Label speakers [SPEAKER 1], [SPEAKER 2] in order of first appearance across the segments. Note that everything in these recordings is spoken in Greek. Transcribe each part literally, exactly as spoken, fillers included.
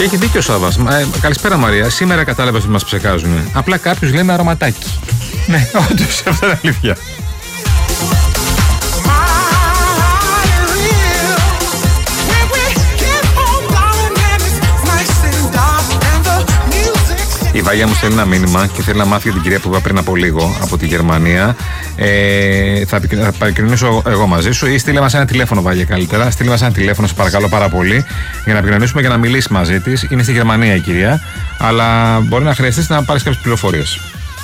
[SPEAKER 1] έχει δίκιο ο Σάββας. Ε, καλησπέρα Μαρία. Σήμερα κατάλαβες ότι μας ψεκάζουν. Απλά κάποιους λέμε αρωματάκι. Ναι, όντως, αυτό είναι αλήθεια. Η Βαγιά μου στέλνει ένα μήνυμα και θέλει να μάθει για την κυρία που είπα πριν από λίγο από τη Γερμανία. Ε, θα επικοινωνήσω εγώ μαζί σου ή στείλε μας ένα τηλέφωνο, Βαγιά, καλύτερα. Στείλε μας ένα τηλέφωνο, σε παρακαλώ πάρα πολύ, για να επικοινωνήσουμε και να μιλήσει μαζί της. Είναι στη Γερμανία η κυρία, αλλά μπορεί να χρειαστείς να πάρεις κάποιες πληροφορίες.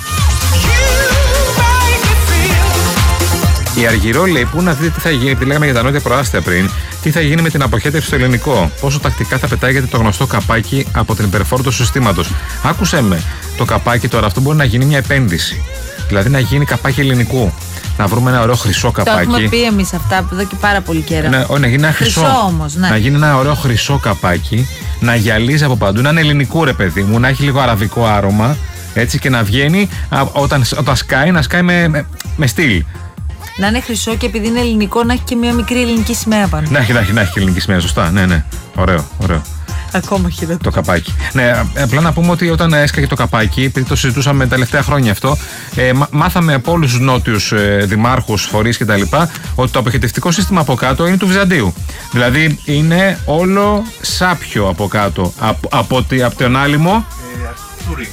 [SPEAKER 1] Η Αργυρό λέει: Πού να δείτε τι θα γίνει, επειδή λέγαμε για τα νότια προάστια πριν, τι θα γίνει με την αποχέτευση στο ελληνικό. Πόσο τακτικά θα πετάγεται το γνωστό καπάκι από την υπερφόρτωση του συστήματος. Άκουσέ με, το καπάκι τώρα αυτό μπορεί να γίνει μια επένδυση. Δηλαδή να γίνει καπάκι ελληνικού. Να βρούμε ένα ωραίο χρυσό καπάκι.
[SPEAKER 2] Το έχουμε πει εμείς αυτά εδώ και πάρα πολύ καιρό.
[SPEAKER 1] Ναι, να γίνει ένα χρυσό,
[SPEAKER 2] χρυσό όμως, ναι.
[SPEAKER 1] Να γίνει ένα ωραίο χρυσό καπάκι, να γυαλίζει από παντού, να είναι ελληνικό ρε παιδί μου, να έχει λίγο αραβικό άρωμα. Έτσι και να βγαίνει όταν, όταν σκάει, να σκάει με, με, με στυλ.
[SPEAKER 2] Να είναι χρυσό και επειδή είναι ελληνικό να έχει και μια μικρή ελληνική σημαία πάνω.
[SPEAKER 1] Να έχει, να έχει, να έχει και ελληνική σημαία, σωστά. Ναι, ναι. Ωραίο, ωραίο.
[SPEAKER 2] Ακόμα χειρότερο.
[SPEAKER 1] Το καπάκι. Ναι, απλά να πούμε ότι όταν έσκαγε το καπάκι, επειδή το συζητούσαμε τα τελευταία χρόνια αυτό, ε, μάθαμε από όλους τους νότιους ε, δημάρχους, φορείς κτλ. Ότι το αποχετευτικό σύστημα από κάτω είναι του Βυζαντίου. Δηλαδή είναι όλο σάπιο από κάτω. Από, από, από τον άλυμο.
[SPEAKER 2] Ε,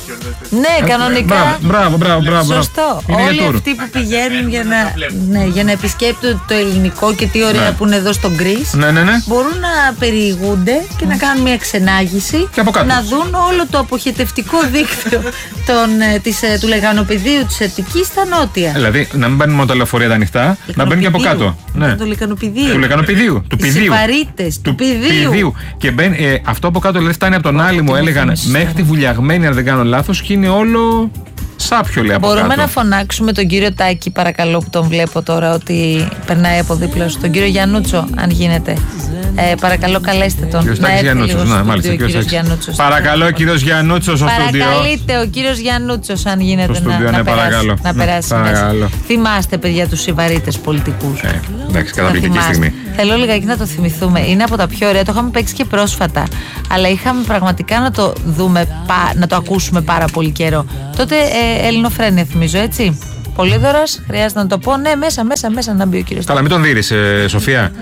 [SPEAKER 2] ναι, κανονικά.
[SPEAKER 1] Μπράβο, μπράβο, μπράβο.
[SPEAKER 2] Σωστό. Όλοι αυτοί που πηγαίνουν για να, ναι, για να επισκέπτονται το ελληνικό και τι ωραία ναι. που είναι εδώ στο Γκρις,
[SPEAKER 1] ναι, ναι, ναι.
[SPEAKER 2] μπορούν να περιηγούνται και να κάνουν μια ξενάγηση, να δουν όλο το αποχετευτικό δίκτυο των, της, του λεκανοπεδίου της Αττικής στα νότια.
[SPEAKER 1] Δηλαδή να μην μπαίνουν μόνο τα λεωφορεία τα ανοιχτά, να μπαίνουν και από κάτω.
[SPEAKER 2] Ναι. Το λεκανοπεδίου.
[SPEAKER 1] Του λεκανοπεδίου. Του πηδίου.
[SPEAKER 2] Συμπαρίτες, του πηδίου.
[SPEAKER 1] Και μπαίνει, ε, αυτό από κάτω δηλαδή φτάνει από τον άλυμο, έλεγαν μέχρι τη Βουλιαγμένη, αν δεν κάνω λάθος, και είναι όλο σάπιο, λέει από
[SPEAKER 2] Μπορούμε
[SPEAKER 1] κάτω.
[SPEAKER 2] να φωνάξουμε τον κύριο Τάκη, παρακαλώ, που τον βλέπω τώρα ότι περνάει από δίπλα σου, τον κύριο Γιαννούτσο, αν γίνεται. Ε, παρακαλώ, καλέστε τον.
[SPEAKER 1] Κύριος Τάκης Γιαννούτσος, ναι, μάλιστα. Κύριος
[SPEAKER 2] Γιαννούτσος.
[SPEAKER 1] Παρακαλώ, κύριος Γιαννούτσος στο στούντιο.
[SPEAKER 2] Παρακαλείτε ο κύριος Γιαννούτσος, αν γίνεται,
[SPEAKER 1] στούντιο,
[SPEAKER 2] να,
[SPEAKER 1] ναι,
[SPEAKER 2] να περάσει, να
[SPEAKER 1] ναι,
[SPEAKER 2] περάσει μέσα. Θυμάστε, παιδιά, τους συμπαρίτες πολιτικούς.
[SPEAKER 1] Ε, εντάξει, καταπληκτική στιγμή.
[SPEAKER 2] Θέλω λιγάκι να το θυμηθούμε. Είναι από τα πιο ωραία. Το είχαμε παίξει και πρόσφατα. Αλλά είχαμε πραγματικά να το δούμε, να το ακούσουμε πάρα πολύ καιρό. Τότε ε, Ελληνοφρένεια, θυμίζω, έτσι. Πολύδωρας, χρειάζεται να το πω. Ναι, μέσα, μέσα, μέσα να μπει ο κύριος.
[SPEAKER 1] Καλά, μην τον δείρεις, ε, Σοφία.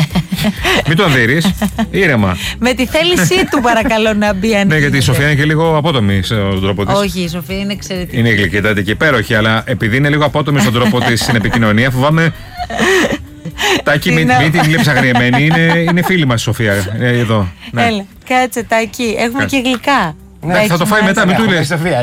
[SPEAKER 1] Μην τον δείρεις. Ήρεμα.
[SPEAKER 2] Με τη θέλησή του, παρακαλώ, να μπει.
[SPEAKER 1] Ναι, γιατί η Σοφία είναι και λίγο απότομη στον τρόπο της.
[SPEAKER 2] Όχι, η Σοφία είναι εξαιρετική.
[SPEAKER 1] Είναι γλυκύτατη και υπέροχη, αλλά επειδή είναι λίγο απότομη στον τρόπο της στην επικοινωνία, φοβάμαι. Τάκη, μην την βλέπεις αγριεμένη. Είναι, είναι φίλη μας η Σοφία. Ε, εδώ.
[SPEAKER 2] Ναι. Έλα, κάτσε, Τάκη. Έχουμε κάτσε. Και γλυκά.
[SPEAKER 1] Ναι, θα το φάει μετά, μην του λες.
[SPEAKER 3] Σοφία.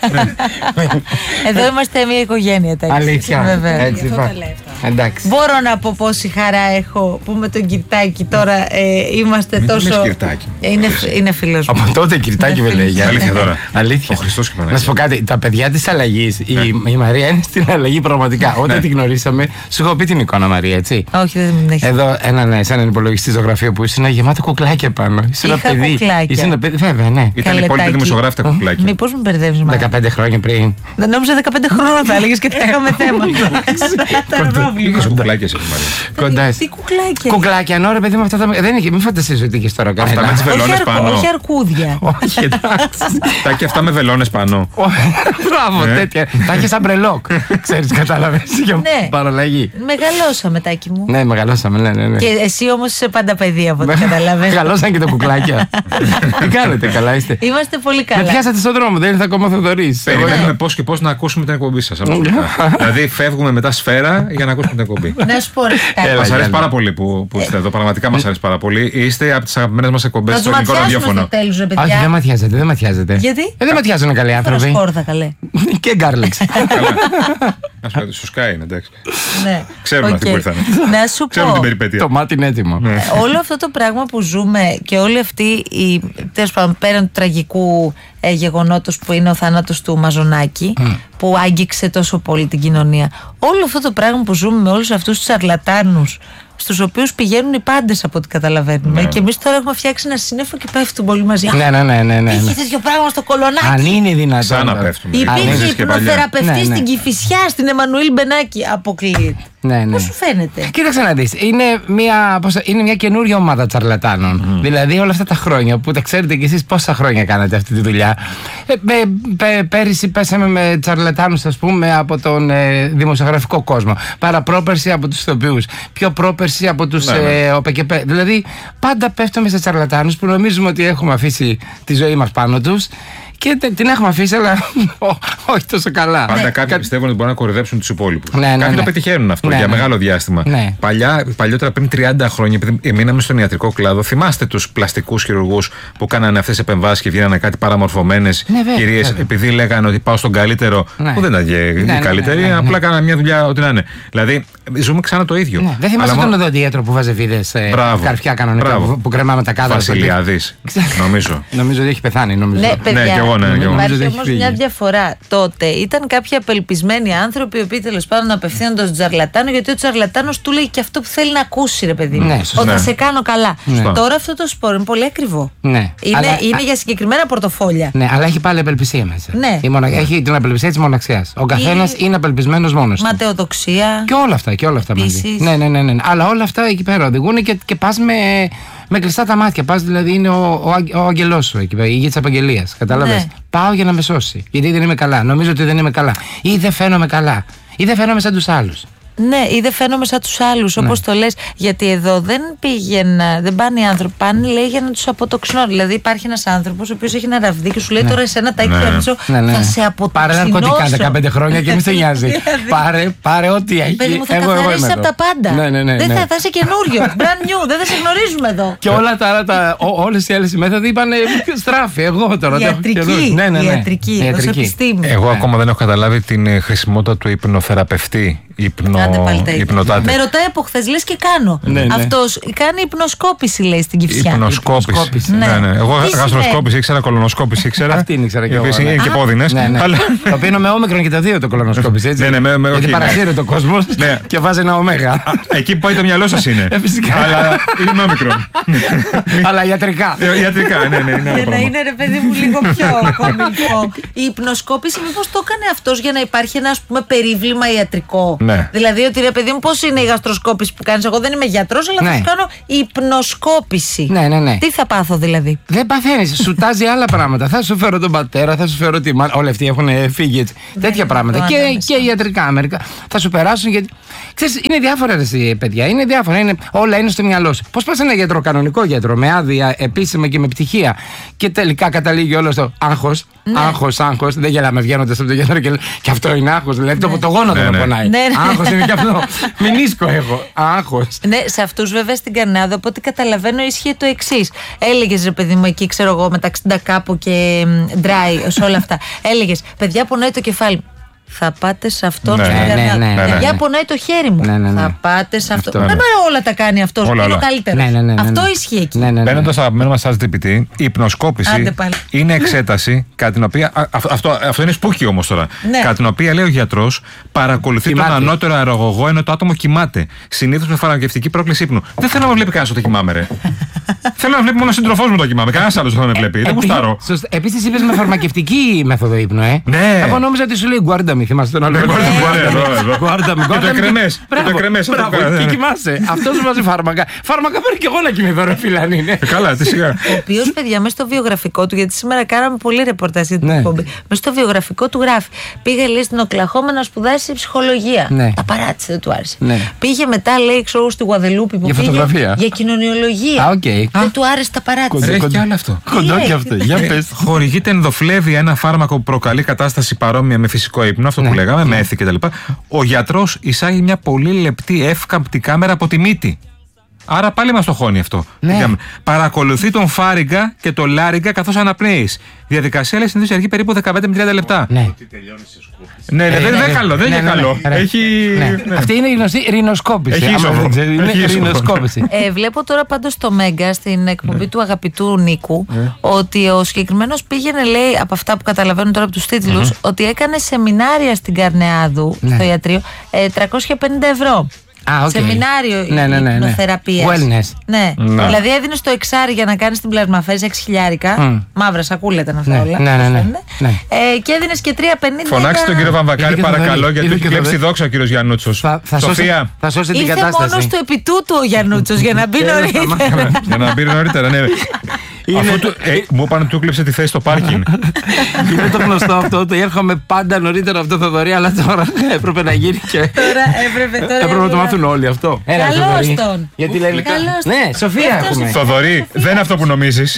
[SPEAKER 2] Εδώ είμαστε μια οικογένεια, Τάκη.
[SPEAKER 3] Αλήθεια. Έτσι, εντάξει.
[SPEAKER 2] Μπορώ να πω πόση χαρά έχω που με τον Κυρτάκη τώρα ε, είμαστε
[SPEAKER 1] μην
[SPEAKER 2] τόσο.
[SPEAKER 1] Είναι,
[SPEAKER 2] είναι φίλος μου.
[SPEAKER 3] Από τότε Κυρτάκη με λέει.
[SPEAKER 1] Αλήθεια τώρα.
[SPEAKER 3] Αλήθεια.
[SPEAKER 1] Ο Χριστός και Παναγία.
[SPEAKER 3] Να σου πω κάτι. Τα παιδιά της αλλαγής, η, η Μαρία είναι στην αλλαγή πραγματικά. Όταν την γνωρίσαμε, σου έχω πει την εικόνα, Μαρία, έτσι.
[SPEAKER 2] Όχι, δεν την έχει.
[SPEAKER 3] Εδώ έναν σαν υπολογιστή στο γραφείο που ήσουν γεμάτο κουκλάκια πάνω. Ήσουν ένα παιδί. Ήσουν παιδί, βέβαια, ναι.
[SPEAKER 1] Ήταν υπόλοιποι δημοσιογράφοι τα κουκλάκια.
[SPEAKER 2] Μήπως με μπερδεύεις, Μαρία.
[SPEAKER 3] δεκαπέντε χρόνια πριν.
[SPEAKER 2] Δεν νόμιζα δεκαπέντε χρόνια θα έλεγες και θα είχαμε θέμα.
[SPEAKER 1] Κουκλάκια σε Μαρία.
[SPEAKER 3] Κοντά.
[SPEAKER 2] Τι κουκλάκια.
[SPEAKER 3] Κουκλάκια, ναι, ρε παιδί με αυτά τα. Δεν είχε, μην φανταστείς ότι είχε τώρα κανένα.
[SPEAKER 1] Αυτά με τις βελόνες πάνω.
[SPEAKER 2] Όχι αρκούδια.
[SPEAKER 3] Όχι, εντάξει.
[SPEAKER 1] Τα και αυτά με βελόνες πάνω.
[SPEAKER 3] Μπράβο, τέτοια. Τα είχε σαν μπρελόκ. Ξέρεις, κατάλαβες.
[SPEAKER 2] Ναι.
[SPEAKER 3] Παραλλαγή.
[SPEAKER 2] Μεγαλώσαμε, Τάκη μου.
[SPEAKER 3] Ναι, μεγαλώσαμε, ναι, ναι.
[SPEAKER 2] Και εσύ όμως είσαι πάντα παιδί από ό,τι καταλαβαίνεις.
[SPEAKER 3] Μεγαλώσαν και τα κουκλάκια. Τι κάνετε, καλά είστε.
[SPEAKER 2] Είμαστε πολύ καλά.
[SPEAKER 3] Με πιάσατε στον δρόμο, δεν ήρθε ακόμα ο Θοδωρής.
[SPEAKER 1] Περιμένουμε πώς και πώς να ακούσουμε την εκπομπή σας. Δηλαδή φεύγουμε μετά σφαίρα για να ακούσουμε την εκπομπή.
[SPEAKER 2] Να σου πω, ρε.
[SPEAKER 1] Μας αρέσει πάρα πολύ που είστε εδώ. Πραγματικά μας αρέσει πάρα πολύ. Είστε από τις αγαπημένες μας εκπομπές στο ελληνικό ραδιόφωνο.
[SPEAKER 3] Όχι, δεν ματιάζετε, δεν ματιάζετε.
[SPEAKER 2] Γιατί?
[SPEAKER 3] Δεν ματιάζουν καλοί άνθρωποι.
[SPEAKER 2] Σκόρδα, καλέ.
[SPEAKER 3] Και γκάρλεξ.
[SPEAKER 1] Σου σκάει, εντάξει.
[SPEAKER 2] Ναι.
[SPEAKER 1] Ξέρουν αυτοί που ήρθαν.
[SPEAKER 2] Να σου πω.
[SPEAKER 1] Ξέρουν την περιπέτεια.
[SPEAKER 3] Το μάτι είναι έτοιμο.
[SPEAKER 2] Όλο αυτό το πράγμα που ζούμε και όλη αυτή η. Τέλος πάντων, πέραν του τραγικού ε, γεγονότος που είναι ο θάνατος του Μαζονάκη, mm. που άγγιξε τόσο πολύ την κοινωνία. Όλο αυτό το πράγμα που ζούμε με όλους αυτούς τους σαρλατάνους, στους οποίους πηγαίνουν οι πάντες από ό,τι καταλαβαίνουμε. Ναι. Και εμείς τώρα έχουμε φτιάξει ένα σύννεφο και πέφτουν πολύ μαζί.
[SPEAKER 3] Ναι, ναι, ναι, ναι, ναι.
[SPEAKER 2] Είχε τέτοιο πράγμα στο Κολονάκι.
[SPEAKER 3] Αν είναι δυνατόν.
[SPEAKER 1] Σαν να πέφτουμε.
[SPEAKER 2] Υπήρχε υπνοθεραπευτή ναι, ναι. στην Κηφισιά, στην Εμμανουήλ Μπενάκη. Αποκλείεται.
[SPEAKER 3] Ναι, ναι.
[SPEAKER 2] Πώς σου φαίνεται?
[SPEAKER 3] Κοίταξε να δεις, είναι μια, πώς, είναι μια καινούργια ομάδα τσαρλατάνων. Mm. Δηλαδή όλα αυτά τα χρόνια που τα ξέρετε κι εσείς πόσα χρόνια κάνατε αυτή τη δουλειά. Ε, με, πέ, πέρυσι πέσαμε με τσαρλατάνους, ας πούμε, από τον ε, δημοσιογραφικό κόσμο. Παραπρόπερσι από τους ηθοποιούς. Πιο πρόπερσι από τους ναι, ε, ΟΠΕΚΕΠΕ. Δηλαδή πάντα πέφτουμε σε τσαρλατάνους που νομίζουμε ότι έχουμε αφήσει τη ζωή μας πάνω τους. Και την έχουμε αφήσει, αλλά όχι τόσο καλά.
[SPEAKER 1] Πάντα ναι. Κάποιοι πιστεύουν ότι μπορούν να κορυδέψουν τους υπόλοιπους.
[SPEAKER 3] Ναι, ναι,
[SPEAKER 1] κάποιοι
[SPEAKER 3] ναι.
[SPEAKER 1] το πετυχαίνουν αυτό ναι, για ναι. μεγάλο διάστημα.
[SPEAKER 3] Ναι.
[SPEAKER 1] Παλιά, παλιότερα, πριν τριάντα χρόνια, επειδή μείναμε στον ιατρικό κλάδο, θυμάστε τους πλαστικούς χειρουργούς που κάνανε αυτές τις επεμβάσεις και βγαίνανε κάτι παραμορφωμένες ναι, κυρίες, επειδή λέγανε ότι πάω στον καλύτερο, ναι. που δεν ήταν και ναι, καλύτερη, ναι, ναι, ναι, απλά
[SPEAKER 3] ναι.
[SPEAKER 1] κάνανε μια δουλειά ό,τι να είναι. Δηλαδή, ζούμε ξανά το ίδιο.
[SPEAKER 3] Ναι. Δεν θυμάσαι τον οδοντίατρο που βάζε βίδες καρφιά κανονικά που κρεμάμε τα κάδρα.
[SPEAKER 1] Βασιλιάδης, νομίζω.
[SPEAKER 3] Νομίζω ότι έχει πεθάνει.
[SPEAKER 2] Υπάρχει όμως μια διαφορά. Τότε ήταν κάποιοι απελπισμένοι άνθρωποι, οι οποίοι τέλος πάντων απευθύνονταν στον τσαρλατάνο, γιατί ο τσαρλατάνος του λέει και αυτό που θέλει να ακούσει, ρε παιδί μου. Ναι, ότι θα σε κάνω καλά. Ναι. Τώρα αυτό το σπόρο είναι πολύ ακριβό. Ναι. Είναι, αλλά, είναι α... για συγκεκριμένα πορτοφόλια.
[SPEAKER 3] Ναι, αλλά έχει πάλι απελπισία μέσα.
[SPEAKER 2] Ναι.
[SPEAKER 3] Μονα... Έχει την απελπισία της μοναξιάς. Ο καθένας η... είναι απελπισμένος μόνος του.
[SPEAKER 2] Ματαιοδοξία.
[SPEAKER 3] Και όλα αυτά. Και όλα αυτά μαζί. Ναι, ναι, ναι, ναι. Αλλά όλα αυτά εκεί πέρα οδηγούν και, και πας με. Με κλειστά τα μάτια. Πας δηλαδή, είναι ο, ο, ο αγγελός σου εκεί πέρα, η γη της απαγγελίας. Κατάλαβες. Ναι. Πάω για να με σώσει. Γιατί δεν είμαι καλά. Νομίζω ότι δεν είμαι καλά. Ή δεν φαίνομαι καλά. Ή δεν φαίνομαι σαν τους άλλους.
[SPEAKER 2] Ναι, ή δεν φαίνομαι σαν τους άλλους, όπως ναι. το λες. Γιατί εδώ δεν πήγαινε, δεν πάνε οι άνθρωποι, πάνε λέει για να τους αποτοξινώνουν. Δηλαδή υπάρχει ένας άνθρωπος ο οποίος έχει ένα ραβδί και σου λέει ναι. τώρα εσένα τα έχει ναι, ναι. θα σε αποτοξινώσω.
[SPEAKER 3] Πάρε ναρκωτικά δεκαπέντε χρόνια και μη σε νοιάζει. πάρε, πάρε ό,τι έχει.
[SPEAKER 2] Παιδί μου, θα καθαρίσεις από τα πάντα.
[SPEAKER 3] Ναι, ναι, ναι,
[SPEAKER 2] δεν
[SPEAKER 3] ναι.
[SPEAKER 2] θα, θα είσαι καινούριο. Brand new, δεν θα σε γνωρίζουμε εδώ.
[SPEAKER 3] Και όλα τα άλλα, όλες οι άλλες μέθοδοι είπαν στράφη. Εγώ τώρα.
[SPEAKER 2] Ιατρική, ως επιστήμη.
[SPEAKER 1] Εγώ ακόμα δεν έχω καταλάβει την χρησιμότητα του υπνοθεραπευτή. Υπνο... Υπνοτάτε.
[SPEAKER 2] Με ρωτάει από χθες, λες και κάνω.
[SPEAKER 3] Ναι, ναι.
[SPEAKER 2] Αυτός κάνει υπνοσκόπηση, λέει στην Κυφσιά.
[SPEAKER 1] Υπνοσκόπηση. Ναι. Ναι, ναι. Εγώ γαστροσκόπηση ήξερα, κολονοσκόπηση ήξερα.
[SPEAKER 3] Αυτή είναι ήξερα και εγώ.
[SPEAKER 1] Είναι και πόδινες.
[SPEAKER 3] Ναι, ναι. Αλλά... Το οποίο είναι με όμικρον και τα δύο το κολονοσκόπηση. Έτσι.
[SPEAKER 1] Ναι, ναι, με, με,
[SPEAKER 3] γιατί παρασύρει το κόσμο και βάζει ένα ωμέγα.
[SPEAKER 1] Εκεί που πάει το μυαλό σας είναι. Αλλά είναι με όμικρον.
[SPEAKER 3] Αλλά ιατρικά.
[SPEAKER 1] Ιατρικά, ναι, ναι.
[SPEAKER 2] Για να είναι, ρε παιδί μου, λίγο πιο κομικό. Η υπνοσκόπηση, μήπως το έκανε αυτός για να υπάρχει ένα, ας πούμε, περίβλημα ιατρικό.
[SPEAKER 1] Ναι.
[SPEAKER 2] Δηλαδή ότι ρε παιδί μου, πώς είναι η γαστροσκόπηση που κάνεις? Εγώ δεν είμαι γιατρός, αλλά ναι. θα σου κάνω υπνοσκόπηση.
[SPEAKER 3] Ναι, ναι, ναι.
[SPEAKER 2] Τι θα πάθω δηλαδή?
[SPEAKER 3] Δεν παθαίνεις, σου τάζει άλλα πράγματα. Θα σου φέρω τον πατέρα, θα σου φέρω τη μάνα. Όλοι αυτοί έχουν φύγει έτσι. Τέτοια πράγματα. Και, και ιατρικά Αμερικά. Θα σου περάσουν γιατί. Ξέρεις, είναι διάφορα ρε παιδιά. Είναι διάφορα. Είναι... Όλα είναι στο μυαλό σου. Πώς πας ένα γιατρό, κανονικό γιατρό, με άδεια επίσημα και με πτυχία. Και τελικά καταλήγει όλο στο άγχος. Ναι. Άγχος, άγχος. Δεν γελάμε βγαίνοντας από το γιατρό και, και αυτό είναι άγχος. Δηλαδή ναι. το, το γόνατο ναι, με πονάει. Ναι, ναι. Άγχος είναι και αυτό. Μηνίσκο έχω. Άγχος.
[SPEAKER 2] Ναι, σε αυτούς βέβαια στην Καρνάδα, από ό,τι καταλαβαίνω, ισχύει το εξής. Έλεγες ρε παιδί μου εκεί, ξέρω εγώ, μεταξύ Ντακάπου και Ντράι, σε όλα αυτά. Έλεγες, παιδιά, πονάει το κεφάλι. Θα πάτε σε αυτό.
[SPEAKER 3] Ναι, ναι, ναι, ναι,
[SPEAKER 2] παιδιά,
[SPEAKER 3] ναι.
[SPEAKER 2] πονάει το χέρι μου.
[SPEAKER 3] Ναι, ναι, ναι.
[SPEAKER 2] Θα πάτε σε αυτό.
[SPEAKER 3] αυτό
[SPEAKER 2] δεν πάει όλα τα κάνει αυτό. Είναι ο καλύτερος.
[SPEAKER 3] Ναι, ναι, ναι, ναι, ναι.
[SPEAKER 2] Αυτό ισχύει εκεί.
[SPEAKER 3] Ναι, ναι, ναι.
[SPEAKER 1] Μπαίνοντας αγαπημένο μας chat τζι πι τι, η υπνοσκόπηση είναι εξέταση κατά την οποία. Α, αυτό, αυτό είναι σπούκι όμως τώρα. Ναι. Κατά την οποία λέει ο γιατρός παρακολουθεί κοιμάται. Τον ανώτερο αερογωγό ενώ το άτομο κοιμάται. Συνήθως με φαρμακευτική πρόκληση ύπνου. Δεν θέλω να βλέπει κανένα ότι κοιμάμαι, ρε. Θέλω να βλέπει μόνο ο σύντροφός μου το κοιμάμαι. Κανένα άλλο δεν θα με βλέπει. Δεν γουστάρω.
[SPEAKER 3] Επίσης είπες με φαρμακευτική μέθοδο ύπνου, ε.
[SPEAKER 1] Ναι.
[SPEAKER 3] Εγώ νόμιζα ότι σου λέει γκουάρντα μη, θυμάστε τον άλλο.
[SPEAKER 1] Γκουάρντα μη. Και το κρεμές.
[SPEAKER 3] Και κοιμάσαι. Αυτό σου βάζει φάρμακα. Φάρμακα πρέπει και εγώ να κοιμηθώ, ρε φιλανή.
[SPEAKER 1] Καλά, τι σιγά.
[SPEAKER 2] Ο οποίος, παιδιά, μέσα στο βιογραφικό του, γιατί σήμερα κάναμε πολύ ρεπορτάζ για την εκπομπή. Μέσα στο βιογραφικό του γράφει. Πήγε, λέει, στην Οκλαχώμα να σπουδάσει ψυχολογία. Τα παράτησε, δεν του άρεσε. Πήγε μετά, λέει, ξέρω, στη Γουαδελούπη που πήγε για κοινωνιολογία. Δεν του άρεσε, τα παράτησε.
[SPEAKER 1] Έχει κι άλλο αυτό.
[SPEAKER 3] Κοντό κι αυτό.
[SPEAKER 1] Χορηγείται ενδοφλέβεια, ένα φάρμακο που προκαλεί κατάσταση παρόμοια με φυσικό ύπνο, αυτό που λέγαμε, με έθη κτλ. Ο γιατρός εισάγει μια πολύ λεπτή εύκαμπτη κάμερα από τη μύτη. Άρα πάλι μας το χώνει αυτό.
[SPEAKER 3] Ναι.
[SPEAKER 1] Παρακολουθεί τον φάριγγα και τον λάριγγα καθώς αναπνέεις. Διαδικασία λέει συνήθως αργεί περίπου δεκαπέντε με τριάντα λεπτά.
[SPEAKER 3] Ναι.
[SPEAKER 1] Ναι, δεν είναι καλό, δεν είναι καλό.
[SPEAKER 3] Αυτή είναι η γνωστή ρινόσκόπηση.
[SPEAKER 1] Έχει
[SPEAKER 3] ρινόσκόπηση.
[SPEAKER 2] Βλέπω τώρα πάντως στο Μέγκα, στην εκπομπή του αγαπητού Νίκου, ότι ο συγκεκριμένος πήγαινε, λέει, από αυτά που καταλαβαίνω τώρα από τους τίτλους, ότι έκανε σεμινάρια στην Καρνεάδου, στο ιατρείο, τριακόσια πενήντα ευρώ.
[SPEAKER 3] Α, okay.
[SPEAKER 2] Σεμινάριο
[SPEAKER 3] ναι, ναι, ναι, ναι.
[SPEAKER 2] υπνοθεραπείας.
[SPEAKER 3] Wellness.
[SPEAKER 2] Ναι.
[SPEAKER 1] Ναι.
[SPEAKER 2] Δηλαδή έδινε το εξάρι για να κάνει την πλασμαφέρης έξι χιλιάρικα. Mm. Μαύρα σακούλα ήταν αυτά
[SPEAKER 3] ναι,
[SPEAKER 2] όλα.
[SPEAKER 3] Ναι, ναι, ναι, ναι.
[SPEAKER 2] Ε, και έδινε και τρία πενήντα.
[SPEAKER 1] Φωνάξτε τον κύριο Βαμβακάρη, παρακαλώ, γιατί έχει κλέψει δόξα ο κύριος Γιαννούτσος.
[SPEAKER 3] Θα, θα
[SPEAKER 1] Σοφία.
[SPEAKER 3] Θα σώσει την
[SPEAKER 2] Ήρθε
[SPEAKER 3] κατάσταση.
[SPEAKER 2] μόνος του επί τούτου ο Γιαννούτσος για να μπει νωρίτερα.
[SPEAKER 1] Για να μπει νωρίτερα, ναι. Αφού του, ε, μου είπαν ότι του κλέψε τη θέση στο πάρκινγκ.
[SPEAKER 3] Είναι το γνωστό αυτό, ότι έρχομαι πάντα νωρίτερα από το Θοδωρή, αλλά τώρα έπρεπε να γίνει και.
[SPEAKER 2] Τώρα έπρεπε, τώρα
[SPEAKER 3] έπρεπε να το μάθουν όλοι αυτό.
[SPEAKER 2] Καλώς τον.
[SPEAKER 3] Γιατί λένε. Ναι, Σοφία έχουμε.
[SPEAKER 1] Θοδωρή, δεν είναι αυτό που νομίζεις.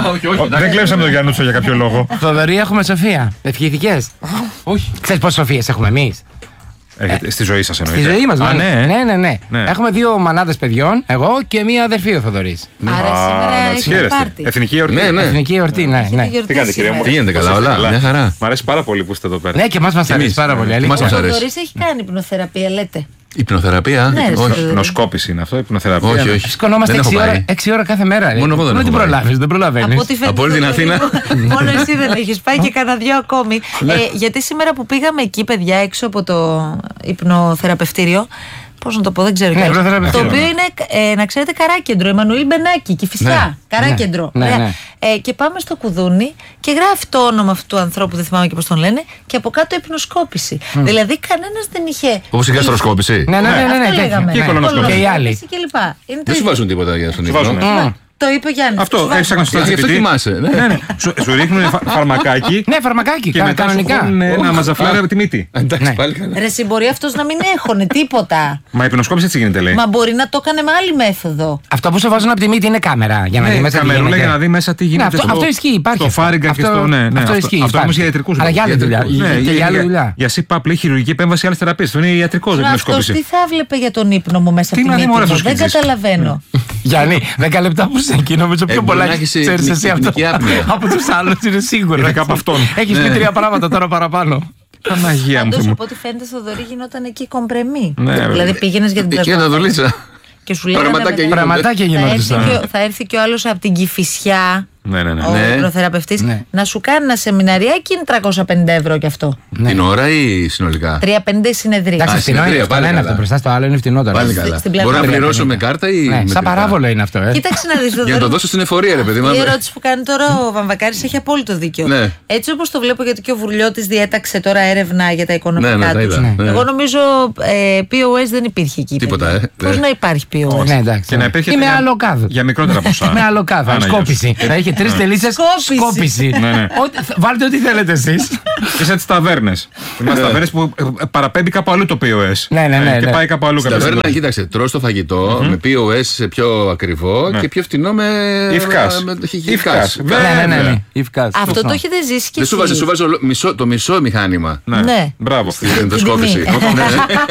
[SPEAKER 1] Δεν κλέψαμε τον Γιαννούτσο για κάποιο λόγο.
[SPEAKER 3] Θοδωρή, έχουμε Σοφία. Ευχηθικές.
[SPEAKER 1] Όχι.
[SPEAKER 3] Ξέρεις πόσες Σοφίες έχουμε εμείς?
[SPEAKER 1] Έχετε, στη ζωή σας εννοείται.
[SPEAKER 3] Στη ζωή μας,
[SPEAKER 1] Α,
[SPEAKER 3] ναι.
[SPEAKER 1] ναι.
[SPEAKER 3] Ναι, ναι, ναι.
[SPEAKER 1] Ναι.
[SPEAKER 3] Έχουμε δύο μανάδες παιδιών, εγώ και μία αδερφή ο Θοδωρής.
[SPEAKER 2] Άρα σήμερα έχει
[SPEAKER 1] χαίρεστε.
[SPEAKER 2] πάρτι.
[SPEAKER 1] Εθνική εορτή.
[SPEAKER 4] Ναι, ναι.
[SPEAKER 3] Εθνική εορτή, ναι. ναι.
[SPEAKER 1] Τι κάνετε, κυρία μου?
[SPEAKER 4] Τι γίνεται, καλά, όλα. Μια χαρά.
[SPEAKER 1] Μ' αρέσει πάρα πολύ που είστε εδώ πέρα.
[SPEAKER 3] Ναι, και εμάς μας αρέσει
[SPEAKER 4] εμείς.
[SPEAKER 3] πάρα πολύ.
[SPEAKER 4] Και
[SPEAKER 3] αλήθεια.
[SPEAKER 4] μας
[SPEAKER 2] Ο
[SPEAKER 4] αρέσει.
[SPEAKER 2] Θοδωρής έχει κάνει υπνοθεραπεία, λέτε.
[SPEAKER 4] Υπνοθεραπεία.
[SPEAKER 2] Ναι, ρε,
[SPEAKER 4] Όχι.
[SPEAKER 2] στο-
[SPEAKER 1] Νοσκόπηση είναι αυτό, υπνοθεραπεία.
[SPEAKER 4] Όχι, όχι.
[SPEAKER 3] Σηκωνόμαστε
[SPEAKER 4] Δεν έχω
[SPEAKER 3] έξι ώρα,
[SPEAKER 4] πάει.
[SPEAKER 3] έξι ώρα κάθε μέρα.
[SPEAKER 4] Μόνο εγώ δεν
[SPEAKER 3] Μην
[SPEAKER 4] έχω
[SPEAKER 3] την
[SPEAKER 4] πάει.
[SPEAKER 3] προλάβεις, δεν προλαβαίνεις.
[SPEAKER 2] Από ό,τι φαίνεται.
[SPEAKER 4] Από όλη την
[SPEAKER 2] Θοδωρή
[SPEAKER 4] Αθήνα.
[SPEAKER 2] μου, μόνο εσύ δεν έχεις πάει και κανένα δυο ακόμη. Ε, γιατί σήμερα που πήγαμε εκεί, παιδιά, έξω από το υπνοθεραπευτήριο. Πώς να το πω, δεν ξέρω.
[SPEAKER 3] Ναι,
[SPEAKER 2] κιόλας. Το
[SPEAKER 3] υπνοθεραπευτήριο.
[SPEAKER 2] οποίο είναι, ε, να ξέρετε, Καράκεντρο. Εμμανουήλ Μπενάκη, Κηφισιά.
[SPEAKER 3] Ναι,
[SPEAKER 2] Καράκεντρο.
[SPEAKER 3] ναι,
[SPEAKER 2] Ωραία.
[SPEAKER 3] ναι.
[SPEAKER 2] Ε, και πάμε στο κουδούνι και γράφει το όνομα αυτού του ανθρώπου, δεν θυμάμαι και πώς τον λένε, και από κάτω υπνοσκόπηση. Δηλαδή κανένας δεν είχε.
[SPEAKER 4] Όπως η γαστροσκόπηση.
[SPEAKER 3] Ναι, ναι, ναι, ναι,
[SPEAKER 2] Αυτό
[SPEAKER 3] ναι,
[SPEAKER 2] λέγαμε.
[SPEAKER 3] τέτοιο.
[SPEAKER 1] Και η κολονοσκόπηση.
[SPEAKER 3] Και οι άλλοι.
[SPEAKER 2] Και λοιπά. Είναι το
[SPEAKER 4] Δεν σου
[SPEAKER 2] ίδιο.
[SPEAKER 4] βάζουν τίποτα για στον
[SPEAKER 1] Σου βάζουνε.
[SPEAKER 4] ύπνο.
[SPEAKER 3] Μμ.
[SPEAKER 2] Το είπε ο Γιάννης.
[SPEAKER 1] Αυτό,
[SPEAKER 2] Τους βάζουμε.
[SPEAKER 1] έψαχνα στο
[SPEAKER 4] Γι' αυτό
[SPEAKER 1] σπίτι.
[SPEAKER 4] θυμάσαι. ναι.
[SPEAKER 1] Ναι, ναι. Σου, σου ρίχνουν φα- φαρμακάκι
[SPEAKER 3] Ναι, φαρμακάκι,
[SPEAKER 1] και
[SPEAKER 3] κα-
[SPEAKER 1] μετά σου
[SPEAKER 3] κανονικά.
[SPEAKER 1] βγουν ένα μαζαφλάρι από τη μύτη.
[SPEAKER 4] Εντάξει,
[SPEAKER 3] Ναι.
[SPEAKER 4] πάλι καλά.
[SPEAKER 2] Ρε, εσύ, μπορεί αυτός να μην έχωνε τίποτα.
[SPEAKER 1] Μα η υπνοσκόπηση έτσι γίνεται, λέει.
[SPEAKER 2] Μα μπορεί να το έκανε με άλλη μέθοδο.
[SPEAKER 3] Αυτό που σε βάζουν από τη μύτη είναι κάμερα για να
[SPEAKER 1] Ναι,
[SPEAKER 3] δει μέσα τι
[SPEAKER 1] καμερούλα
[SPEAKER 3] γίνεται.
[SPEAKER 1] για να δει μέσα τι
[SPEAKER 3] Ναι,
[SPEAKER 1] γίνεται.
[SPEAKER 3] αυτό,
[SPEAKER 1] στο-
[SPEAKER 3] αυτό ισχύει, υπάρχει.
[SPEAKER 1] Στο φάριγγα και
[SPEAKER 3] Αυτό-
[SPEAKER 1] στο. Ναι, ναι,
[SPEAKER 3] αυτό ισχύει.
[SPEAKER 1] Αυτό όμως
[SPEAKER 3] υπάρχει.
[SPEAKER 1] για ιατρικούς.
[SPEAKER 3] Αλλά για άλλη δουλειά.
[SPEAKER 1] Ναι,
[SPEAKER 3] Και για άλλη δουλειά.
[SPEAKER 1] Για ΣΥΠΑΠ λέει χειρουργική επέμβαση άλλες θεραπείες. Αυτό είναι ιατρικό, δεν είναι
[SPEAKER 2] Αυτός τι
[SPEAKER 1] σκόπηση.
[SPEAKER 2] θα βλέπε για τον ύπνο μου μέσα
[SPEAKER 1] Τι
[SPEAKER 2] από τη
[SPEAKER 1] να δει,
[SPEAKER 2] μύτη
[SPEAKER 1] μωρέ,
[SPEAKER 2] μου.
[SPEAKER 1] στο
[SPEAKER 2] Δεν
[SPEAKER 1] σκιτζής.
[SPEAKER 2] καταλαβαίνω.
[SPEAKER 3] Γιάννη, δέκα λεπτά που είσαι εκεί, νομίζω πιο
[SPEAKER 4] Ε,
[SPEAKER 3] πολλά
[SPEAKER 4] μπορεί να
[SPEAKER 3] έχεις
[SPEAKER 4] έχεις
[SPEAKER 3] ξέρεις εσύ αυτό.
[SPEAKER 4] υπνική άπνοια.
[SPEAKER 3] Από τους άλλους είναι σίγουρο.
[SPEAKER 1] Ειδικά από αυτόν.
[SPEAKER 3] Έχεις πει τρία πράγματα τώρα παραπάνω.
[SPEAKER 1] Παναγία μου.
[SPEAKER 2] Πάντως,
[SPEAKER 1] Θεέ μου.
[SPEAKER 2] από ό,τι φαίνεται, στο Θοδωρή γινόταν εκεί κομπρεμί.
[SPEAKER 1] Ναι,
[SPEAKER 2] Δηλαδή
[SPEAKER 1] βέβαια.
[SPEAKER 2] πήγαινες για την
[SPEAKER 4] Και
[SPEAKER 2] πλασμα-
[SPEAKER 4] να δουλίτσα.
[SPEAKER 2] και σου λέγανε
[SPEAKER 4] Πραγματάκια
[SPEAKER 2] μετά-
[SPEAKER 4] γίνονται.
[SPEAKER 3] Πραγματάκια
[SPEAKER 2] θα έρθει,
[SPEAKER 3] γινόντουσαν.
[SPEAKER 2] και, ο- θα έρθει και ο άλλος από την Κηφισιά,
[SPEAKER 1] Ναι, ναι, ναι.
[SPEAKER 2] ο
[SPEAKER 4] Ναι.
[SPEAKER 2] υπνοθεραπευτής,
[SPEAKER 3] Ναι.
[SPEAKER 2] να σου κάνει ένα σεμιναριάκι, είναι τριακόσια πενήντα ευρώ κι αυτό.
[SPEAKER 4] Την ώρα ή συνολικά.
[SPEAKER 2] τριακόσια πενήντα συνεδρία.
[SPEAKER 3] Εντάξει,
[SPEAKER 4] Α,
[SPEAKER 3] φτηνό είναι
[SPEAKER 4] συνεδρία,
[SPEAKER 3] αυτό.
[SPEAKER 4] πάλι
[SPEAKER 3] Δεν είναι
[SPEAKER 4] καλά.
[SPEAKER 3] αυτό μπροστά στο άλλο, είναι φτηνό τώρα.
[SPEAKER 4] Πάλι
[SPEAKER 2] Στην
[SPEAKER 4] καλά.
[SPEAKER 2] πλατφόρμα.
[SPEAKER 4] Μπορώ να
[SPEAKER 3] πενήντα.
[SPEAKER 4] πληρώσω με κάρτα ή.
[SPEAKER 3] Ναι,
[SPEAKER 4] με
[SPEAKER 3] σαν
[SPEAKER 4] κρυπτά?
[SPEAKER 3] παράβολο είναι αυτό, ε.
[SPEAKER 2] Κοίταξε να δεις,
[SPEAKER 4] Για να το
[SPEAKER 2] Θοδωρή.
[SPEAKER 4] δώσω στην εφορία, ρε παιδί μου.
[SPEAKER 2] Η ερώτηση που κάνει τώρα ο Βαμβακάρης έχει απόλυτο δίκιο.
[SPEAKER 4] Ναι.
[SPEAKER 2] Έτσι όπως το βλέπω, γιατί και ο Βουρλιώτης διέταξε τώρα έρευνα για τα οικονομικά
[SPEAKER 4] Ναι, ναι, τα
[SPEAKER 2] τους.
[SPEAKER 4] είδα, ναι.
[SPEAKER 2] Εγώ νομίζω ε, πι ο ες δεν υπήρχε εκεί.
[SPEAKER 4] Τίποτα,
[SPEAKER 2] παιδιά.
[SPEAKER 4] ε,
[SPEAKER 2] Πώς
[SPEAKER 4] ναι.
[SPEAKER 2] να υπάρχει πι ο ες.
[SPEAKER 3] Ναι, εντάξει.
[SPEAKER 1] Και να υπήρχε
[SPEAKER 3] Ή με
[SPEAKER 1] για-
[SPEAKER 3] άλλο κάδο.
[SPEAKER 1] Για μικρότερα ποσά.
[SPEAKER 3] Με άλλο κάδο.
[SPEAKER 1] Άνα,
[SPEAKER 3] Σκόπιση. Θα είχε τρει τελίτσε.
[SPEAKER 2] Σκόπιση.
[SPEAKER 3] Σκόπιση.
[SPEAKER 1] Ναι, ναι.
[SPEAKER 3] Ό,τι- Βάλτε ό,τι θέλετε εσεί.
[SPEAKER 1] Και σαν τι ταβέρνε. Είμαστε ταβέρνε που ε, παραπέμπει κάπου αλλού το πι ο ες.
[SPEAKER 3] Ναι, ναι, ναι,
[SPEAKER 1] Και
[SPEAKER 3] ναι.
[SPEAKER 1] πάει κάπου αλλού
[SPEAKER 4] Στην
[SPEAKER 1] κάποια
[SPEAKER 4] ταβέρνα,
[SPEAKER 1] στιγμή.
[SPEAKER 4] κοίταξε, τρως το φαγητό με πι ο ες πιο ακριβό και πιο φτηνό με.
[SPEAKER 1] Ιφκάς.
[SPEAKER 4] με- με-
[SPEAKER 1] Ιφκάς.
[SPEAKER 4] Ιφκάς.
[SPEAKER 3] Ναι, ναι, ναι.
[SPEAKER 1] Βέβαια.
[SPEAKER 3] ναι. Ιφκάς.
[SPEAKER 2] Αυτό
[SPEAKER 3] Σωστό.
[SPEAKER 2] το έχετε ζήσει και
[SPEAKER 4] Δεν σου βάζει,
[SPEAKER 2] εσείς.
[SPEAKER 4] σου βάζει ολο- μισό- το μισό μηχάνημα.
[SPEAKER 1] Ναι.
[SPEAKER 2] Ναι.
[SPEAKER 1] Μπράβο.
[SPEAKER 4] Στην ενδοσκόπηση.
[SPEAKER 2] τιμή.
[SPEAKER 4] Ναι.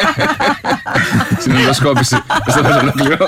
[SPEAKER 4] Στην ενδοσκόπηση. Δεν στο βάζω ολόκληρο.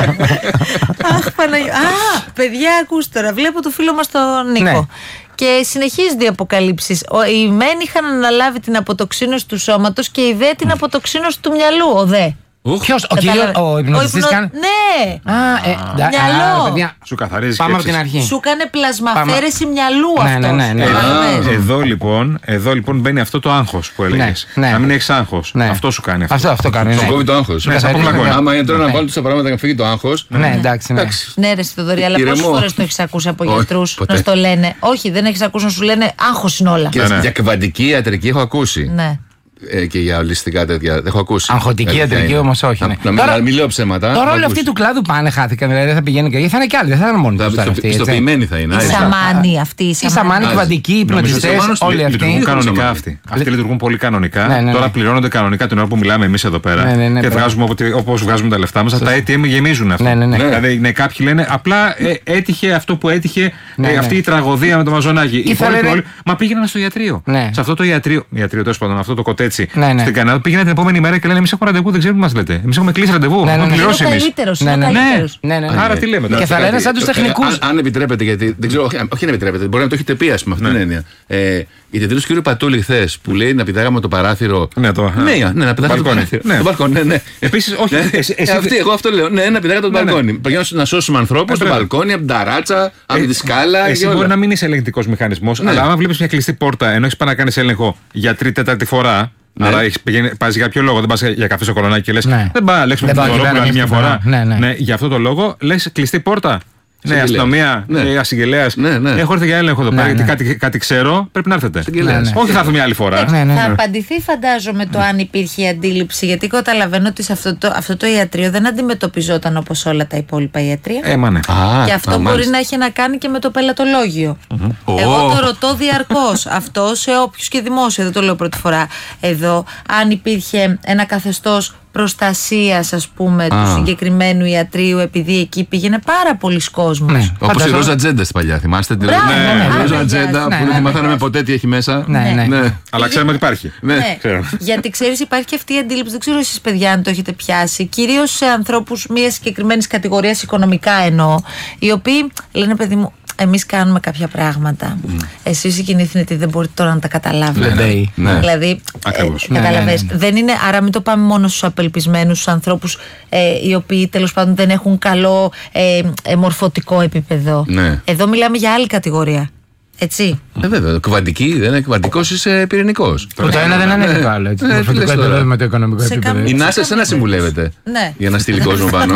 [SPEAKER 2] Αχ, Παναγία. Α, παιδιά, ακούστε τώρα. Βλέπω το φίλο μας τον Νίκο.
[SPEAKER 3] Ναι.
[SPEAKER 2] Και συνεχίζονται οι αποκαλύψεις. Ο- Οι μεν είχαν αναλάβει την αποτοξίνωση του σώματος και οι δε την αποτοξίνωση του μυαλού. Ο δε.
[SPEAKER 3] Ποιο, ο κύριο,
[SPEAKER 2] Κατάλαβε.
[SPEAKER 3] ο υπνοτιστής
[SPEAKER 2] υπνο-
[SPEAKER 3] κάνει.
[SPEAKER 2] Ναι.
[SPEAKER 3] Α, ε, ντα-
[SPEAKER 2] Μυαλό.
[SPEAKER 3] α, παιδιά,
[SPEAKER 1] Σου καθαρίζει
[SPEAKER 3] πάμε από
[SPEAKER 1] σκέψεις.
[SPEAKER 3] την αρχή.
[SPEAKER 2] Σου έκανε πλασμαφέρεση μυαλού
[SPEAKER 3] Ναι,
[SPEAKER 2] αυτός.
[SPEAKER 3] ναι, ναι, ναι.
[SPEAKER 2] Καταλαβαίνεις.
[SPEAKER 1] Ε, Εδώ λοιπόν, εδώ λοιπόν μπαίνει αυτό το άγχος που έλεγες.
[SPEAKER 3] Ναι, ναι.
[SPEAKER 1] Να μην έχεις άγχος.
[SPEAKER 3] Ναι.
[SPEAKER 1] Αυτό σου κάνει αυτό.
[SPEAKER 3] Αυτό, αυτό κάνει.
[SPEAKER 4] Σου
[SPEAKER 3] Ναι,
[SPEAKER 4] κόβει το άγχος.
[SPEAKER 1] Ναι, σαν
[SPEAKER 3] καθαρίζει.
[SPEAKER 1] πλακώνει.
[SPEAKER 4] Άμα είναι τώρα να
[SPEAKER 3] Ναι.
[SPEAKER 4] βάλω τόσα πράγματα να φύγει το άγχος.
[SPEAKER 3] ναι, εντάξει. ναι.
[SPEAKER 4] Εντάξει.
[SPEAKER 2] Ναι, ρε Θοδωρή, αλλά πόσες
[SPEAKER 4] Ηρεμό.
[SPEAKER 2] φορές το έχεις ακούσει από
[SPEAKER 4] Όχι,
[SPEAKER 2] γιατρούς
[SPEAKER 4] ποτέ.
[SPEAKER 2] να στο λένε. Όχι, δεν έχεις ακούσει να σου λένε άγχος είναι όλα.
[SPEAKER 4] Και
[SPEAKER 1] Ναι, ναι.
[SPEAKER 4] για κβαντική ιατρική έχω ακούσει.
[SPEAKER 2] Ναι.
[SPEAKER 4] Ε, και για ολιστικά τέτοια. Έχω ακούσει.
[SPEAKER 3] Αγχωτική
[SPEAKER 4] Αλήθεια
[SPEAKER 3] ιατρική
[SPEAKER 4] είναι.
[SPEAKER 3] όμως όχι,
[SPEAKER 4] Να,
[SPEAKER 3] ναι.
[SPEAKER 4] να μην,
[SPEAKER 3] Τώρα-
[SPEAKER 4] να μην λέω ψέματα.
[SPEAKER 3] Τώρα
[SPEAKER 4] έχω
[SPEAKER 3] όλοι αυτοί
[SPEAKER 4] ακούσει.
[SPEAKER 3] του κλάδου πάνε, χάθηκαν. Δηλαδή δεν θα πηγαίνουν και θα είναι κι άλλοι. Δεν θα είναι μόνοι
[SPEAKER 4] Θα-
[SPEAKER 3] του τώρα
[SPEAKER 4] πιστο-
[SPEAKER 3] αυτοί. έτσι.
[SPEAKER 4] Πιστοποιημένοι θα είναι.
[SPEAKER 2] Οι
[SPEAKER 4] άριστα.
[SPEAKER 2] σαμάνοι αυτοί. Οι
[SPEAKER 3] Οι
[SPEAKER 2] σαμάνοι.
[SPEAKER 3] σαμάνοι,
[SPEAKER 4] Άζει.
[SPEAKER 3] κβαντικοί,
[SPEAKER 4] Νομίζω
[SPEAKER 3] υπνοτιστές,
[SPEAKER 4] σαμάνος
[SPEAKER 3] όλοι
[SPEAKER 4] λειτουργούν
[SPEAKER 3] αυτοί.
[SPEAKER 1] Λειτουργούν κανονικά
[SPEAKER 4] σαμάνι.
[SPEAKER 1] αυτοί. Αυτοί λειτουργούν πολύ κανονικά.
[SPEAKER 3] Ναι, ναι,
[SPEAKER 1] Τώρα
[SPEAKER 3] ναι.
[SPEAKER 1] πληρώνονται κανονικά την ώρα που μιλάμε εμεί εδώ πέρα.
[SPEAKER 3] Ναι, ναι, ναι,
[SPEAKER 1] Και
[SPEAKER 3] μπράβο.
[SPEAKER 1] βγάζουμε όπω βγάζουμε τα λεφτά μα. Τα έι τι εμ γεμίζουν αυτά.
[SPEAKER 3] Ναι, ναι, ναι.
[SPEAKER 1] Δηλαδή ναι, κάποιοι λένε απλά ε, έτυχε αυτό που έτυχε
[SPEAKER 3] Ναι,
[SPEAKER 1] ε,
[SPEAKER 3] ναι.
[SPEAKER 1] αυτή η τραγωδία με το μαζονάκι. Οι
[SPEAKER 3] Ή θα
[SPEAKER 1] υπόλοιποι
[SPEAKER 3] λένε-
[SPEAKER 1] όλοι, μα πήγαιναν στο ιατρείο.
[SPEAKER 3] Ναι.
[SPEAKER 1] Σε αυτό το ιατρείο. Ιατρείο τέλο πάντων, αυτό το κοτέτσι
[SPEAKER 3] Ναι, ναι.
[SPEAKER 1] στην Κανάδα πήγαιναν την επόμενη μέρα και λένε εμεί έχουμε ραντεβού, δεν ξέρουμε τι μα λέτε. Εμεί έχουμε κλείσει ραντεβού.
[SPEAKER 3] Ναι, ναι,
[SPEAKER 1] Έχουμε
[SPEAKER 3] ναι.
[SPEAKER 2] Είναι ο
[SPEAKER 1] πληρώσει εμεί.
[SPEAKER 2] καλύτερος.
[SPEAKER 3] Ναι,
[SPEAKER 2] Είναι ο
[SPEAKER 3] ναι, ναι.
[SPEAKER 2] καλύτερος.
[SPEAKER 3] Ναι, ναι, ναι.
[SPEAKER 1] Άρα τι λέμε τώρα.
[SPEAKER 3] Και θα λένε σαν τους
[SPEAKER 4] Ε,
[SPEAKER 3] τεχνικούς.
[SPEAKER 4] αν, αν επιτρέπετε, γιατί δεν ξέρω, όχι, όχι αν επιτρέπετε, μπορεί να το έχετε πει, α πούμε, αυτή την έννοια. Ε, η τετρίδα του κ. Πατούλη χθε που λέει να πηδάγαμε το παράθυρο.
[SPEAKER 1] Ναι, το-
[SPEAKER 4] ναι, ναι, να πηδάγαμε το
[SPEAKER 1] Μπαλκόνι.
[SPEAKER 4] παράθυρο.
[SPEAKER 1] Ναι.
[SPEAKER 4] Το μπαλκόνι, ναι, ναι.
[SPEAKER 1] Επίσης, όχι,
[SPEAKER 4] Ναι.
[SPEAKER 1] εσύ-
[SPEAKER 4] Ε,
[SPEAKER 1] εσύ-
[SPEAKER 4] αυτή, εγώ αυτό λέω. Ναι, να πηδάγαμε το
[SPEAKER 1] Ναι, ναι.
[SPEAKER 4] μπαλκόνι. Πηγαίνουμε να σώσουμε ανθρώπου
[SPEAKER 1] Ε,
[SPEAKER 4] στο
[SPEAKER 1] βέβαια.
[SPEAKER 4] μπαλκόνι, από την ταράτσα, από τη σκάλα.
[SPEAKER 1] Εσύ
[SPEAKER 4] και όλα.
[SPEAKER 1] μπορεί να μην είσαι ελεγκτικό μηχανισμό,
[SPEAKER 4] Ναι.
[SPEAKER 1] αλλά άμα βλέπει μια κλειστή πόρτα ενώ έχει πάει να κάνει έλεγχο για τρίτη-τέταρτη φορά,
[SPEAKER 4] Ναι.
[SPEAKER 1] Άρα πα για κάποιο λόγο, δεν πα για καφέ στο Κολονάκι και λε.
[SPEAKER 3] Ναι.
[SPEAKER 1] Δεν πάει να λέξουμε
[SPEAKER 3] Δεν
[SPEAKER 1] τον
[SPEAKER 3] πάω
[SPEAKER 1] Βορόπουλο
[SPEAKER 3] εκεί
[SPEAKER 1] άλλη μια
[SPEAKER 3] πέρα,
[SPEAKER 1] φορά.
[SPEAKER 3] ναι, ναι.
[SPEAKER 1] Ναι, για αυτό το λόγο λε κλειστή πόρτα. Ναι, αστυνομία,
[SPEAKER 4] Ναι.
[SPEAKER 1] ναι. ασυγγελέα.
[SPEAKER 4] Ναι, ναι.
[SPEAKER 1] Έχω έρθει για έλεγχο εδώ
[SPEAKER 3] Ναι,
[SPEAKER 1] πέρα,
[SPEAKER 3] ναι.
[SPEAKER 1] γιατί κάτι, κάτι ξέρω, πρέπει να έρθετε.
[SPEAKER 4] Συγγελέας.
[SPEAKER 3] Ναι, ναι.
[SPEAKER 1] Όχι, θα έρθω μια άλλη φορά.
[SPEAKER 3] Ναι, ναι,
[SPEAKER 2] Θα
[SPEAKER 3] ναι.
[SPEAKER 2] απαντηθεί, φαντάζομαι, το αν υπήρχε η αντίληψη, γιατί καταλαβαίνω ότι σε αυτό το, αυτό το ιατρείο δεν αντιμετωπιζόταν όπως όλα τα υπόλοιπα ιατρεία.
[SPEAKER 1] Ε, μα ναι.
[SPEAKER 4] Α,
[SPEAKER 2] Και αυτό
[SPEAKER 4] α,
[SPEAKER 2] μπορεί
[SPEAKER 4] μάλιστα.
[SPEAKER 2] να έχει να κάνει και με το πελατολόγιο.
[SPEAKER 4] Ω.
[SPEAKER 2] Εγώ το ρωτώ διαρκώς αυτό σε όποιους και δημόσια, δεν το λέω πρώτη φορά εδώ, αν υπήρχε ένα καθεστώς προστασίας, ας πούμε, του
[SPEAKER 4] Α.
[SPEAKER 2] συγκεκριμένου ιατρείου, επειδή εκεί πήγαινε πάρα πολλοί κόσμος.
[SPEAKER 3] Ναι.
[SPEAKER 4] Όπως η
[SPEAKER 3] Φανταζόμαι-
[SPEAKER 4] Ρόζα Τζέντα στην παλιά, θυμάστε την
[SPEAKER 2] Μπράβο,
[SPEAKER 4] Ναι,
[SPEAKER 2] ναι,
[SPEAKER 4] η
[SPEAKER 2] ναι.
[SPEAKER 4] Ρόζα
[SPEAKER 2] Ναι,
[SPEAKER 4] Τζέντα
[SPEAKER 2] ναι,
[SPEAKER 4] που
[SPEAKER 3] ναι,
[SPEAKER 4] δεν τη
[SPEAKER 3] ναι.
[SPEAKER 4] μαθαίναμε ποτέ τι έχει μέσα.
[SPEAKER 3] Ναι, ναι.
[SPEAKER 4] Ναι.
[SPEAKER 1] Αλλά ξέρουμε ότι υπάρχει.
[SPEAKER 4] Ναι.
[SPEAKER 2] Ναι,
[SPEAKER 1] ξέρω.
[SPEAKER 2] γιατί ξέρεις υπάρχει και αυτή η αντίληψη, δεν ξέρω εσείς παιδιά αν το έχετε πιάσει, κυρίως σε ανθρώπους μια συγκεκριμένης κατηγορίας, οικονομικά εννοώ, οι οποίοι λένε παιδί μου, εμείς κάνουμε κάποια πράγματα. Mm. Εσείς οι κινηθνητοί δεν μπορείτε τώρα να τα καταλάβετε.
[SPEAKER 3] Ναι, ναι.
[SPEAKER 4] Ναι.
[SPEAKER 2] Δηλαδή,
[SPEAKER 1] Ακριβώς.
[SPEAKER 2] ε, καταλαβες,
[SPEAKER 3] Ναι, ναι,
[SPEAKER 2] δεν είναι, άρα μην το πάμε μόνο στους απελπισμένους, στους ανθρώπους ε, οι οποίοι τέλος πάντων δεν έχουν καλό ε, ε, μορφωτικό επίπεδο.
[SPEAKER 4] Ναι.
[SPEAKER 2] Εδώ μιλάμε για άλλη κατηγορία. Έτσι.
[SPEAKER 4] Ε, βέβαια. Κβαντική, δεν είναι κβαντικό, είσαι πυρηνικό.
[SPEAKER 3] Που το ένα δεν ανέβει το άλλο. Έτσι.
[SPEAKER 4] Ναι,
[SPEAKER 3] Το
[SPEAKER 4] τι
[SPEAKER 3] μορφωτικό
[SPEAKER 4] λες
[SPEAKER 3] επίπεδο
[SPEAKER 4] τώρα.
[SPEAKER 3] με το οικονομικό
[SPEAKER 2] Σε
[SPEAKER 3] επίπεδο.
[SPEAKER 2] καμία-
[SPEAKER 4] Η
[SPEAKER 2] Σε
[SPEAKER 4] Νάσα εσένα
[SPEAKER 2] καμία
[SPEAKER 4] συμβουλεύεται.
[SPEAKER 2] Ναι.
[SPEAKER 4] Για να στείλει κόσμο πάνω.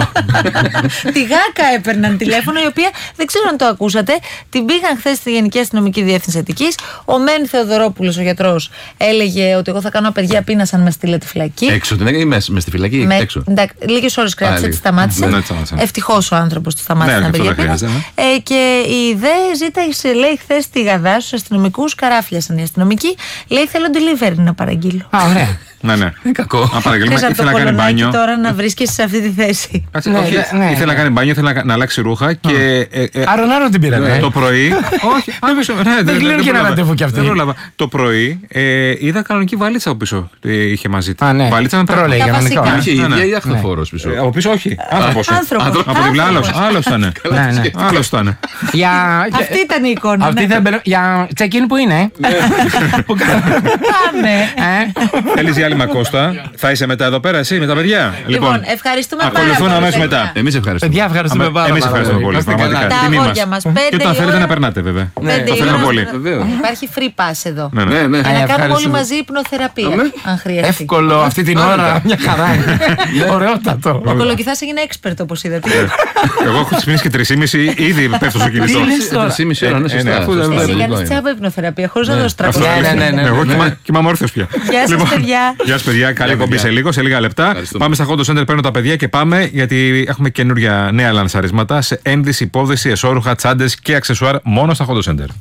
[SPEAKER 2] Τη Γάκα έπαιρναν τηλέφωνο, η οποία δεν ξέρω αν το ακούσατε. Την πήγαν χθες στη Γενική Αστυνομική Διεύθυνση Αττικής. Ο Μεν Θεοδωρόπουλος, ο γιατρός, έλεγε ότι εγώ θα κάνω απεργία πείνας αν με στείλετε φυλακή.
[SPEAKER 4] Έξω την έκανε ή μέσα, μες στη φυλακή ή
[SPEAKER 2] Με,
[SPEAKER 4] έξω.
[SPEAKER 2] εντάξει, λίγες ώρες κράτησε,
[SPEAKER 4] λίγες.
[SPEAKER 2] τη σταμάτησε.
[SPEAKER 1] Ναι, τη σταμάτησε.
[SPEAKER 2] Ευτυχώς ο άνθρωπος τη σταμάτησε
[SPEAKER 1] Ναι,
[SPEAKER 2] την
[SPEAKER 1] και αυτό
[SPEAKER 2] απεργία
[SPEAKER 1] δεν
[SPEAKER 2] πείνας.
[SPEAKER 1] χρειάζεται,
[SPEAKER 2] Ε, και η ΔΕ ζήτησε, λέει, χθες στη Γαδά στους αστυνομικούς, καράφλιασαν οι αστυνομικοί. Λέει, θέλω delivery να παραγγείλω.
[SPEAKER 3] Α, ωραία.
[SPEAKER 1] Ναι, ναι.
[SPEAKER 4] Είναι κακό.
[SPEAKER 1] Αν παραγγείλουμε,
[SPEAKER 2] Θες από το
[SPEAKER 1] ήθελα να κάνει
[SPEAKER 2] κολονάκι
[SPEAKER 1] μπάνιο.
[SPEAKER 2] τώρα να βρίσκεσαι σε αυτή τη θέση.
[SPEAKER 1] Κάτσε,
[SPEAKER 3] Ναι,
[SPEAKER 1] όχι,
[SPEAKER 3] ναι, ναι,
[SPEAKER 1] ήθελα
[SPEAKER 3] ναι.
[SPEAKER 1] να κάνει μπάνιο, ήθελα να, να αλλάξει ρούχα και. ε, ε,
[SPEAKER 3] Άρον, άρον την πήρατε.
[SPEAKER 1] Το πρωί. Όχι, άμεσο, ναι, δεν
[SPEAKER 3] κλείνουν και ένα
[SPEAKER 1] πρόλαβα.
[SPEAKER 3] ραντεβού κι αυτοί.
[SPEAKER 1] Δεν πρόλαβα. Το πρωί ε, είδα κανονική βαλίτσα από πίσω. ε, Είχε μαζί τη.
[SPEAKER 3] Α, ναι.
[SPEAKER 1] Βαλίτσα με
[SPEAKER 3] Τρόλεϊ,
[SPEAKER 1] πράγματα.
[SPEAKER 2] Τα
[SPEAKER 3] κανονικό.
[SPEAKER 2] βασικά.
[SPEAKER 4] Είχε η
[SPEAKER 1] Ναι,
[SPEAKER 4] ίδια
[SPEAKER 1] ναι.
[SPEAKER 4] ή αχθοφόρο πίσω.
[SPEAKER 1] Ε, Από πίσω όχι. Άνθρωπος.
[SPEAKER 2] Άνθρωπος.
[SPEAKER 1] Από την πλάτη άλλος.
[SPEAKER 2] Άνθρωπος.
[SPEAKER 1] Άλλος ήταν.
[SPEAKER 3] Ναι, ναι.
[SPEAKER 1] Άλλος ήταν.
[SPEAKER 3] Για...
[SPEAKER 2] Αυτή ήταν η εικόνα.
[SPEAKER 3] Αυτή
[SPEAKER 2] ναι.
[SPEAKER 3] θα μπαινε... Για check-in που είναι. ε. Που κάνω.
[SPEAKER 2] Πάμε.
[SPEAKER 3] Ε.
[SPEAKER 1] Θέλεις διάλειμμα, Κώστα? Θα είσαι μετά εδώ πέρα, εσύ, με τα παιδιά?
[SPEAKER 2] Λοιπόν, ευχαριστούμε πάρα
[SPEAKER 1] ακολουθούν
[SPEAKER 2] πολύ.
[SPEAKER 1] αμέσως
[SPEAKER 2] παιδιά.
[SPEAKER 1] μετά.
[SPEAKER 4] Εμεί ευχαριστούμε.
[SPEAKER 3] Παιδιά, ευχαριστούμε
[SPEAKER 1] Αμα-
[SPEAKER 3] πάρα
[SPEAKER 1] Εμείς
[SPEAKER 3] πάρα
[SPEAKER 1] ευχαριστούμε πολύ.
[SPEAKER 3] Να είστε καλά.
[SPEAKER 1] Πραγματικά.
[SPEAKER 2] Τα
[SPEAKER 1] Τιμή
[SPEAKER 2] αγόρια
[SPEAKER 1] μας.
[SPEAKER 2] μας.
[SPEAKER 1] Και
[SPEAKER 2] Πέντε
[SPEAKER 1] όταν
[SPEAKER 2] η
[SPEAKER 1] θέλετε
[SPEAKER 2] ώρα.
[SPEAKER 1] να περνάτε, βέβαια.
[SPEAKER 2] Πέντε
[SPEAKER 1] Το
[SPEAKER 2] η
[SPEAKER 1] θέλουμε
[SPEAKER 2] ώρα.
[SPEAKER 1] πολύ.
[SPEAKER 4] Βεβαίως.
[SPEAKER 2] Υπάρχει free pass εδώ.
[SPEAKER 1] Ναι, ναι.
[SPEAKER 4] Ναι, ναι.
[SPEAKER 2] Για να κάνουμε όλοι
[SPEAKER 3] ευχαριστούμε.
[SPEAKER 2] μαζί υπνοθεραπεία,
[SPEAKER 4] Αμέ.
[SPEAKER 2] αν χρειαστεί.
[SPEAKER 3] Εύκολο αυτή την ώρα. Μια χαρά είναι. Ωραιότατο.
[SPEAKER 2] Ο Κολοκυθάς έγινε expert, όπως είδατε.
[SPEAKER 1] Εγώ έχω ξυπνήσει και τρεις και μισή, ήδη πέφτω στο κινητό.
[SPEAKER 3] Τι λες τώρα?
[SPEAKER 4] Τρεις και μισή ώρα, ναι,
[SPEAKER 1] Ε,
[SPEAKER 4] σωστά,
[SPEAKER 1] ναι, αφού δεν-
[SPEAKER 4] σωστά,
[SPEAKER 2] Εσύ
[SPEAKER 4] λογικό
[SPEAKER 2] κάνεις
[SPEAKER 4] είναι.
[SPEAKER 2] τσάμπα υπνοθεραπεία, χωρίς να δώσεις
[SPEAKER 1] Αυτό
[SPEAKER 2] τραπέζι.
[SPEAKER 3] Ναι, ναι, ναι, ναι.
[SPEAKER 1] Εγώ κοιμά- κοιμάμαι όρθιος πια.
[SPEAKER 2] Γεια σας, παιδιά.
[SPEAKER 1] Γεια σας, παιδιά. Καλή εκπομπή
[SPEAKER 4] παιδιά.
[SPEAKER 1] σε λίγο, σε λίγα λεπτά.
[SPEAKER 4] Ευχαριστούμε.
[SPEAKER 1] Πάμε στα Hot Center, παίρνω τα παιδιά και πάμε γιατί έχουμε καινούργια νέα λανσαρίσματα σε ένδυση, υπόδεση, εσώρουχα, τσάντες και αξεσουάρ μόνο στα Hot Center.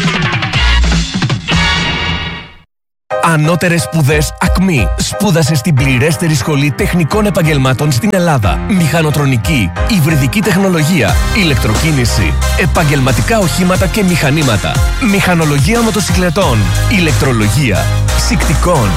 [SPEAKER 5] Ανώτερες σπουδές ΑΚΜΗ. Σπούδασε στην πληρέστερη σχολή τεχνικών επαγγελμάτων στην Ελλάδα. Μηχανοτρονική, υβριδική τεχνολογία, ηλεκτροκίνηση, επαγγελματικά οχήματα και μηχανήματα. Μηχανολογία μοτοσυκλετών, ηλεκτρολογία, ψυκτικών,